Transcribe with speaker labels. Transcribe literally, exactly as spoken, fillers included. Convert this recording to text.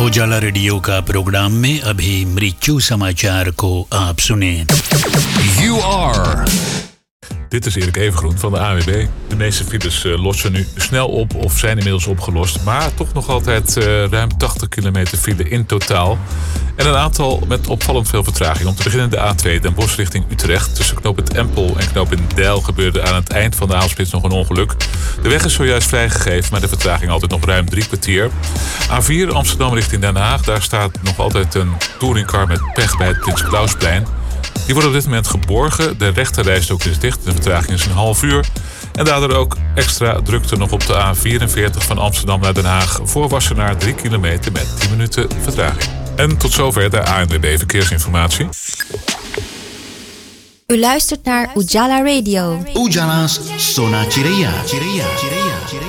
Speaker 1: उजाला रेडियो का प्रोग्राम में अभी मृत्यु समाचार को आप सुनें.
Speaker 2: You are.
Speaker 3: Dit is Erik Evengroen van de A W B. De meeste files uh, lossen nu snel op of zijn inmiddels opgelost. Maar toch nog altijd uh, ruim tachtig kilometer file in totaal. En een aantal met opvallend veel vertraging. Om te beginnen de A twee Den Bosch richting Utrecht. Tussen knooppunt Empel en knooppunt Deil gebeurde aan het eind van de avondspits nog een ongeluk. De weg is zojuist vrijgegeven, maar de vertraging altijd nog ruim drie kwartier. A vier Amsterdam richting Den Haag. Daar staat nog altijd een touringcar met pech bij het Prins Klausplein. Die wordt op dit moment geborgen. De rechterrijstrook is dicht. De vertraging is een half uur. En daardoor ook extra drukte nog op de A vierenveertig van Amsterdam naar Den Haag. Voor Wassenaar drie kilometer met tien minuten vertraging. En tot zover de A N W B Verkeersinformatie.
Speaker 4: U luistert naar Ujala Radio.
Speaker 1: Ujala's Sona Cireya. Cireya. Cireya.